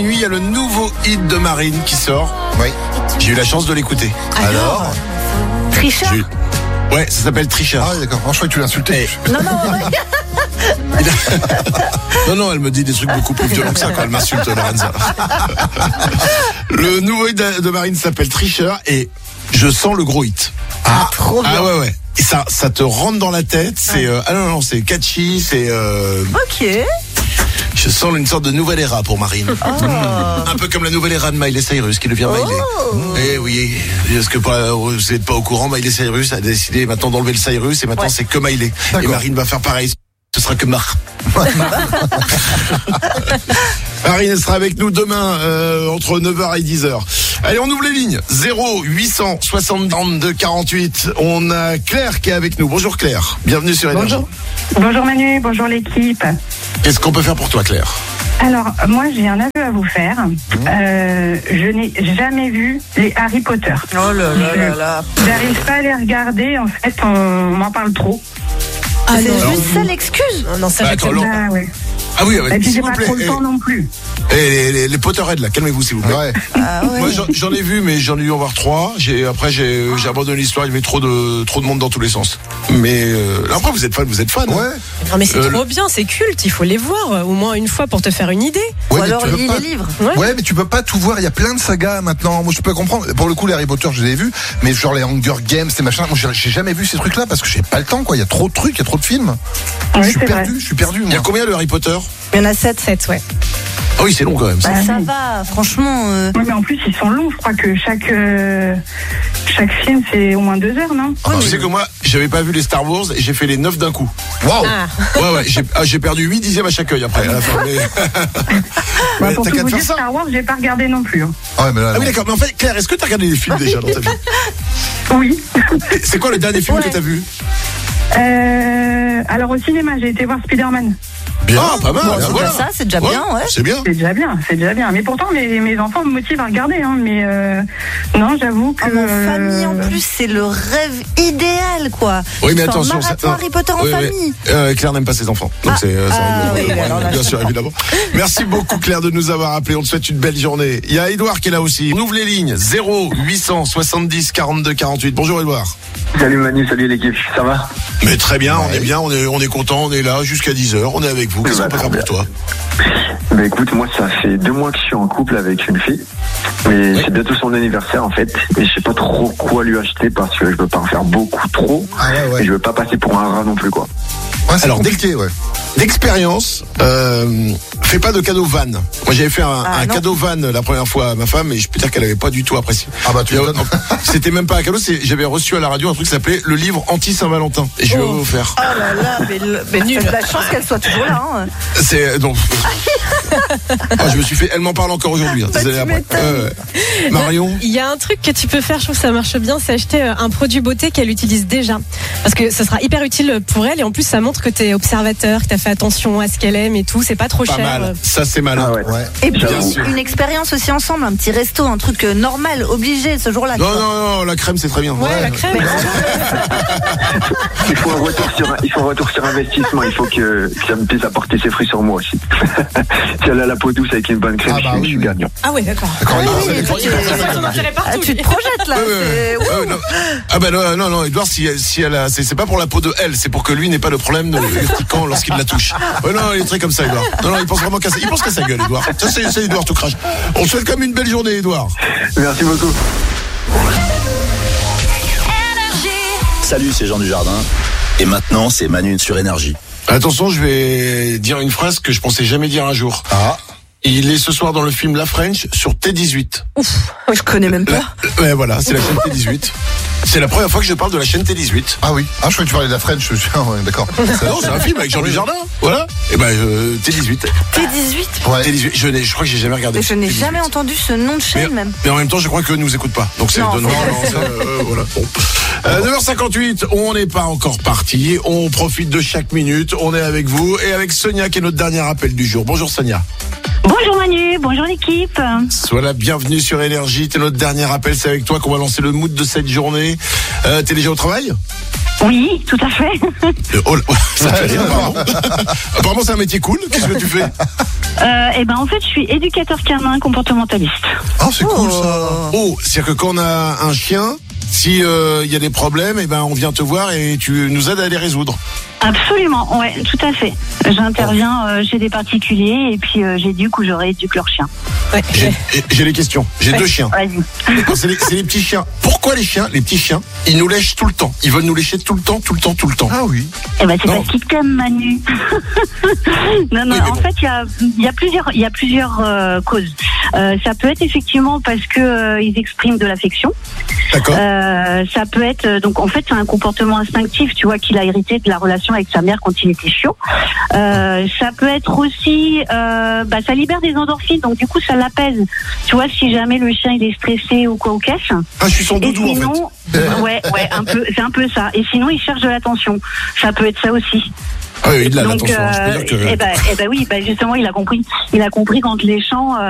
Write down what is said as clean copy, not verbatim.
Il y a le nouveau hit de Marine qui sort. Oui. J'ai eu la chance de l'écouter. Alors Tricheur. Ouais, ça s'appelle Tricheur. Ah oui, d'accord. Je crois que tu l'insultais. Non, ouais. Non, elle me dit des trucs beaucoup plus violents que ça quand elle m'insulte, Lorenza. Le nouveau hit de Marine s'appelle Tricheur et je sens le gros hit. Trop bien. Ah ouais. Et ça te rentre dans la tête. C'est c'est catchy. C'est. Ok. Je sens une sorte de nouvelle ère pour Marine. Un peu comme la nouvelle ère de Miley Cyrus qui devient Miley. Eh oui, parce que vous n'êtes pas au courant, Miley Cyrus a décidé maintenant d'enlever le Cyrus et maintenant c'est que Miley. D'accord. Et Marine va faire pareil. Ce sera que Marc. Marine sera avec nous demain entre 9h et 10h. Allez, on ouvre les lignes. 0800 62 48. On a Claire qui est avec nous. Bonjour Claire. Bienvenue sur Énergie. Bonjour Manu, bonjour l'équipe. Qu'est-ce qu'on peut faire pour toi Claire? Alors, moi j'ai un aveu à vous faire. Je n'ai jamais vu les Harry Potter. Oh là. J'arrive pas à les regarder, en fait, on m'en parle trop. Ah c'est juste ça l'excuse. Non, ça j'ai Attends, Ah ouais. Ah oui, Et puis s'il j'ai vous pas plaît. trop le temps non plus. Les Potterheads là, calmez-vous s'il vous plaît. Ouais. Ah ouais. Moi j'en ai vu mais j'en ai dû en voir 3. J'ai abandonné l'histoire, il y avait trop de monde dans tous les sens. Mais après vous êtes fan. Ouais. Non mais c'est trop bien, c'est culte, il faut les voir au moins une fois pour te faire une idée. Ou Ouais, mais alors tu peux lis pas- les livres. Ouais, mais tu peux pas tout voir. Il y a plein de sagas maintenant. Moi, je peux comprendre. Pour le coup, les Harry Potter, je les ai vus. Mais genre les Hunger Games, ces machins. Moi, j'ai jamais vu ces trucs-là parce que j'ai pas le temps, quoi. Il y a trop de trucs, il y a trop de films. Oui, je suis c'est vrai. perdu, Il y a moi. combien de Harry Potter? Il y en a 7. 7, ouais. Ah oui, c'est long quand même. Ça. Ça va, franchement. Oui, mais en plus ils sont longs. Je crois que chaque film c'est au moins 2 heures, non? Tu sais que moi, j'avais pas vu les Star Wars et j'ai fait les 9 d'un coup. Waouh. Ouais, j'ai perdu 8 dixièmes à chaque œil après à la fin. Mais Pour t'as tout qu'à vous te faire dire, ça. Star Wars, j'ai pas regardé non plus. Hein. Ah ouais, mais là, Ah oui non. d'accord, mais en fait Claire, est-ce que t'as regardé des films déjà dans ta vie? Oui. C'est quoi le dernier film que t'as vu? Alors au cinéma, j'ai été voir Spider-Man. Bien, pas mal. Bon, c'est voilà. déjà ça, c'est déjà bien, ouais. C'est bien. C'est déjà bien. Mais pourtant, mes enfants me motivent à regarder. Hein. Mais non, j'avoue que... En famille en plus, c'est le rêve idéal, quoi. Oui, mais Faire attention, marathon ça- Harry Potter en Oui, famille. Claire n'aime pas ses enfants. Donc c'est oui, alors là, bien sûr, évidemment. Merci beaucoup Claire de nous avoir appelé. On te souhaite une belle journée. Il y a Édouard qui est là aussi. On ouvre les lignes. 0800 70 42 48. Bonjour Édouard. Salut Manu, salut l'équipe, ça va? Mais très bien, on est bien, on est content, on est là jusqu'à 10h, on est avec vous. Qu'est-ce qu'on peut faire pour toi? Bah écoute, moi ça fait 2 mois que je suis en couple avec une fille, mais c'est bientôt son anniversaire en fait, et je sais pas trop quoi lui acheter parce que je veux pas en faire beaucoup trop, Ah ouais. et je veux pas passer pour un rat non plus quoi. Ouais, c'est Alors, compliqué, ouais. D'expérience, fais pas de cadeau van. Moi j'avais fait un non. cadeau van la première fois à ma femme et je peux dire qu'elle avait pas du tout apprécié. Ah bah, tu m'étonnes. C'était même pas un cadeau, j'avais reçu à la radio un truc qui s'appelait le livre anti-Saint-Valentin. Et je lui ai offert. Oh là là, mais nul. La chance qu'elle soit toujours là. Hein. C'est donc. Je me suis fait. Elle m'en parle encore aujourd'hui. Hein, Bah, des années tu après. m'étonnes. Marion. Il y a un truc que tu peux faire, je trouve que ça marche bien, c'est acheter un produit beauté qu'elle utilise déjà. Parce que ça sera hyper utile pour elle et en plus ça montre que t'es observateur, que t'as fait attention à ce qu'elle aime et tout, c'est pas trop Pas cher. mal. Ça c'est malin. Ah ouais. Ouais. Et puis, Bien sûr. une expérience aussi ensemble, un petit resto, un truc normal, obligé ce jour-là. tu Non, vois. non, la crème c'est très bien. Ouais, la crème. Il faut un retour sur investissement, il faut que ça me puisse apporter ses fruits sur moi aussi. Si elle a la peau douce avec une bonne crème, Ah bah je oui, suis oui. gagnant. Ah ouais, d'accord. D'accord, Ah il y a- oui, c'est- oui, c'est- oui. Ça, son intérêt partout. Ah, tu te projettes là. c'est- Ouh. Non. Ah ben non, Edouard, si elle a, c'est pas pour la peau de elle, c'est pour que lui n'ait pas le problème de piquant lorsqu'il la touche. Ouais, non, il est très comme ça, Edouard. Non, il pense vraiment qu'à ça. Il pense qu'à sa gueule, Edouard. Ça, c'est Edouard tout crache. On te souhaite comme une belle journée, Edouard. Merci beaucoup. Salut, c'est Jean Dujardin. Et maintenant, c'est Manu sur Énergie. Attention, je vais dire une phrase que je pensais jamais dire un jour. Ah. Il est ce soir dans le film La French sur T18. Ouf, je connais même pas. Ouais, voilà, c'est la chaîne T18. C'est la première fois que je parle de la chaîne T18. Ah oui. Ah, je croyais que tu parlais de la French. Je suis... ouais, d'accord. Non, c'est un film avec Jean Dujardin. Voilà. Et ben, T18. T18. Ouais. T18. Je crois que j'ai jamais regardé. Mais je n'ai T18. jamais entendu ce nom de chaîne même. Mais en même temps, je crois que nous écoute pas. Donc c'est Non, donnant. c'est vrai. Voilà. Bon. 9h58, on n'est pas encore parti. On profite de chaque minute. On est avec vous et avec Sonia qui est notre dernier appel du jour. Bonjour Sonia. Bonjour Manu, bonjour l'équipe. Sois la bienvenue sur Énergie. T'es notre dernier appel, c'est avec toi qu'on va lancer le mood de cette journée. T'es déjà au travail ? Oui, tout à fait. Ça fait rien, apparemment. Apparemment, c'est un métier cool. Qu'est-ce que tu fais ? En fait, je suis éducateur canin comportementaliste. Oh, c'est cool ça. Oh, c'est-à-dire que quand on a un chien, si y a des problèmes, on vient te voir et tu nous aides à les résoudre. Absolument, ouais, tout à fait. J'interviens chez des particuliers et puis j'éduque ou je rééduque leurs chiens. Ouais. J'ai des questions. J'ai 2 chiens. Vas-y. C'est les petits chiens. Pourquoi les petits chiens, ils nous lèchent tout le temps ? Ils veulent nous lécher tout le temps. Ah oui. C'est parce qu'ils t'aiment, Manu. Non, Oui, en fait, il y a plusieurs causes. Ça peut être effectivement parce que ils expriment de l'affection. D'accord. Ça peut être donc en fait c'est un comportement instinctif, tu vois, qu'il a hérité de la relation avec sa mère quand il était chiot. Ça peut être aussi ça libère des endorphines, donc du coup ça l'apaise. Tu vois, si jamais le chien il est stressé ou quoi au caisse. Ah, je suis son doudou en fait. Ouais, un peu, c'est un peu ça. Et sinon il cherche de l'attention. Ça peut être ça aussi. Ah oui, de Donc, l'attention. Je peux dire que... oui, justement, il a compris quand les gens